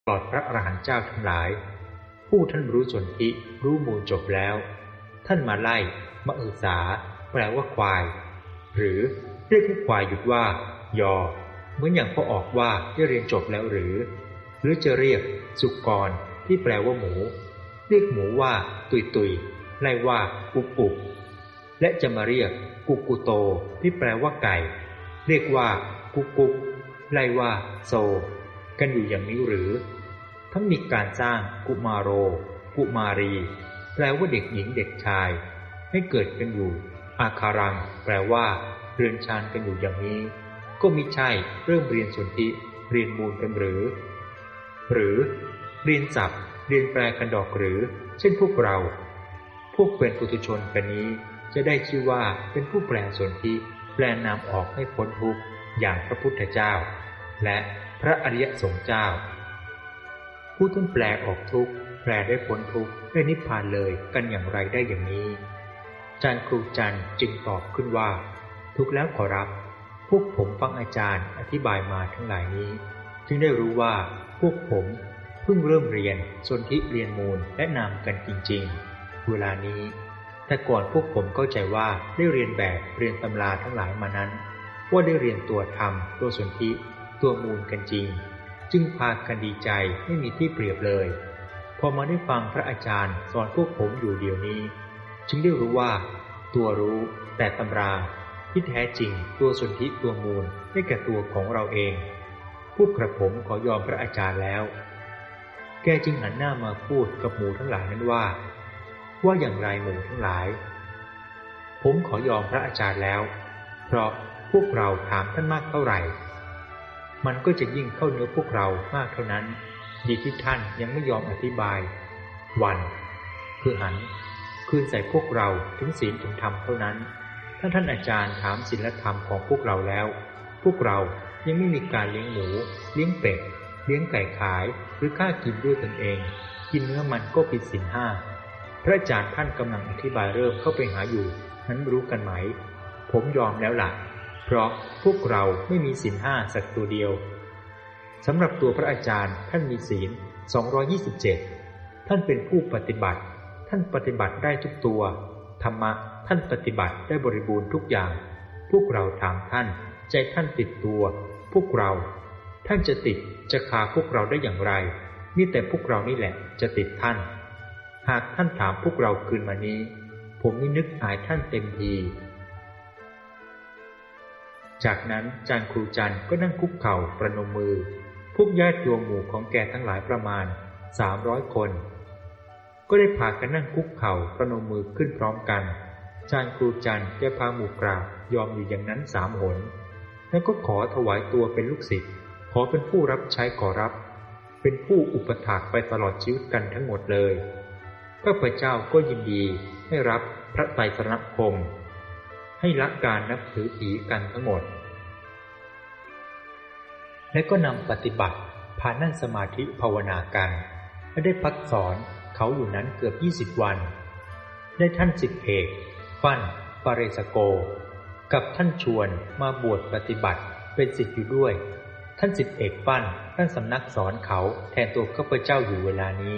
ปลอดพระอรหันต์เจ้าทั้งหลายผู้ท่านรู้สนธิรู้มูลจบแล้วท่านมาไล่มะอือสาแปลว่าควายหรือเรียกให้ควายหยุดว่ายอเหมือนอย่างพอออกว่าได้เรียนจบแล้วหรือจะเรียกสุกรที่แปลว่าหมูเรียกหมูว่าตุยตุยไล่ว่าปุบปุบและจะมาเรียกกุกุโตที่แปลว่าไก่เรียกว่ากุกกุกไล่ว่าโซกันอยู่อย่างนี้หรือทั้งมีการสร้างกุมารโรกุมารีแปลว่าเด็กหญิงเด็กชายให้เกิดกันอยู่อาคารังแปลว่าเรือนชานกันอยู่อย่างนี้ก็มิใช่เริ่มเรียนสนธิเรียนมูลกันหรือเรียนศัพท์เรียนแปลกันดอกหรือเช่นพวกเราพวกเป็นปุถุชนกันนี้จะได้ชื่อว่าเป็นผู้แปลสนธิแปลนามออกให้พ้นทุกข์อย่างพระพุทธเจ้าและพระอริยสงฆ์เจ้าผู้ท่านแปลออกทุกข์แปลได้พ้นทุกข์ได้นิพพานเลยกันอย่างไรได้อย่างนี้อาจารย์ครูจันทร์จึงตอบขึ้นว่าถูกแล้วขอรับพวกผมฟังอาจารย์อธิบายมาทั้งหลายนี้จึงได้รู้ว่าพวกผมเพิ่งเริ่มเรียนสนธิเรียนมูลและนามกันจริงๆเวลานี้แต่ก่อนพวกผมเข้าใจว่าได้เรียนแบบเรียนตำราทั้งหลายมานั้นว่าได้เรียนตัวธรรมตัวสนธิตัวมูลกันจริงจึงพากันดีใจไม่มีที่เปรียบเลยพอมาได้ฟังพระอาจารย์สอนพวกผมอยู่เดี๋ยวนี้จึงได้รู้ว่าตัวรู้แต่ตำราที่แท้จริงตัวสนธิตัวมูลได้แก่ตัวของเราเองพวกกระผมขอยอมพระอาจารย์แล้วแกจึงหันหน้ามาพูดกับหมู่ทั้งหลายนั้นว่าอย่างไรหมู่ทั้งหลายผมขอยอมพระอาจารย์แล้วเพราะพวกเราถามท่านมากเท่าไหร่มันก็จะยิ่งเข้าเนื้อพวกเรามากเท่านั้นดีที่ท่านยังไม่ยอมอธิบายวันคือหันคืนใส่พวกเราถึงศีลถึงธรรมเท่านั้นถ้าท่านอาจารย์ถามศีลธรรมของพวกเราแล้วพวกเรายังไม่มีการเลี้ยงหมูเลี้ยงเป็ดเลี้ยงไก่ขายหรือฆ่ากินด้วยตนเองกินเนื้อมันก็ผิดศีลห้าพระอาจารย์ท่านกำลังอธิบายเริ่มเข้าไปหาอยู่นั้นรู้กันไหมผมยอมแล้วล่ะเพราะพวกเราไม่มีศีลห้าสักตัวเดียวสำหรับตัวพระอาจารย์ท่านมีศีล227ท่านเป็นผู้ปฏิบัติท่านปฏิบัติได้ทุกตัวธรรมะท่านปฏิบัติได้บริบูรณ์ทุกอย่างพวกเราถามท่านใจท่านติดตัวพวกเราท่านจะติดจะคาพวกเราได้อย่างไรมีแต่พวกเรานี่แหละจะติดท่านหากท่านถามพวกเราคืนมานี้ผมนี่นึกอายท่านเต็มทีจากนั้นอาจารย์ครูจันทร์ก็นั่งคุกเข่าประนมมือพวกญาติโยมหมู่ของแกทั้งหลายประมาณ300คนก็ได้พากันนั่งคุกเข่าประนมมือขึ้นพร้อมกันอาจารย์ครูจันทร์แกพาหมู่กราบยอมอยู่อย่างนั้น3 หนแล้วก็ขอถวายตัวเป็นลูกศิษย์ขอเป็นผู้รับใช้ขอรับเป็นผู้อุปถากไปตลอดชีวิตกันทั้งหมดเลยข้าพเจ้าก็ยินดีให้รับพระไตรสรณคมให้ละการนับถือผีกันทั้งหมดและก็นำปฏิบัติพานั่งสมาธิภาวนากันและได้พักสอนเขาอยู่นั้นเกือบ20 วันได้ท่านศิษย์เอกฟั่นปาเรสโกกับท่านชวนมาบวชปฏิบัติเป็นศิษย์อยู่ด้วยท่านศิษย์เอกฟั่นตั้งสำนักสอนเขาแทนตัวข้าพเจ้าอยู่เวลานี้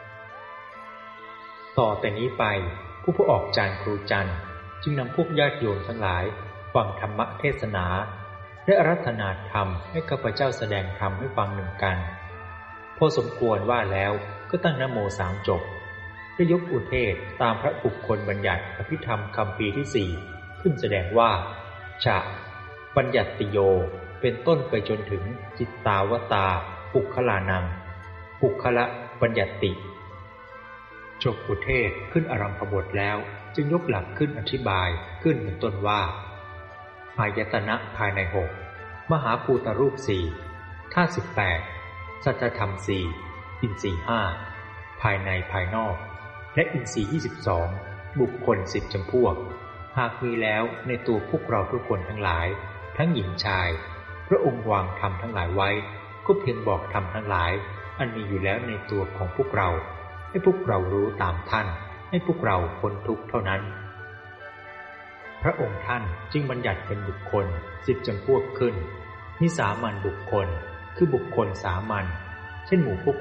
ต่อแต่นี้ไปผู้ออกจารย์ครูจันทร์จึงนำพวกญาติโยมทั้งหลายฟังธรรมเทศนาและอาราธนาธรรมให้ข้าพเจ้าแสดงธรรมให้ฟังหนึ่งกันพอสมควรว่าแล้วก็ตั้งนะโม3 จบได้ยกอุเทศตามพระบุคคลบัญญัติอภิธรรมคัมภีร์ที่4ขึ้นแสดงว่าฉะบัญญัติโยเป็นต้นไปจนถึงจิตตาวตาปุคคลานังปุคคละบัญญัติจบอุเทศขึ้นอารัมภบทแล้วจึงยกหลักขึ้นอธิบายขึ้นเป็นต้นว่าอายตนะภายใน6มหาภูตรูป4ธาตุ18สัจธรรม4อินทรีย์5ภายในภายนอกและอินทรีย์22บุคคล10 จำพวกหากมีแล้วในตัวพวกเราทุกคนทั้งหลายทั้งหญิงชายพระองค์วางธรรมทั้งหลายไว้ก็เพียงบอกธรรมทั้งหลายอันมีอยู่แล้วในตัวของพวกเราให้พวกเรารู้ตามท่านให้พวกเราพ้นทุกข์เท่านั้นพระองค์ท่านจึงบัญญัติเป็นบุคคล10 จำพวกขึ้นนิสามัญบุคคลคือบุคคลสามัญช่นหมู่พวก